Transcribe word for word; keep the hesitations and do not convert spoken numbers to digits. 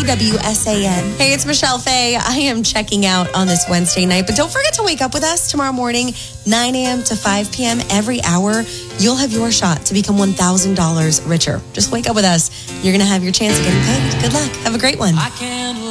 W S A N. Hey, it's Michelle Faye. I am checking out on this Wednesday night, but don't forget to wake up with us tomorrow morning, nine a.m. to five p.m. every hour. You'll have your shot to become one thousand dollars richer. Just wake up with us. You're going to have your chance of getting paid. Good luck. Have a great one. I can't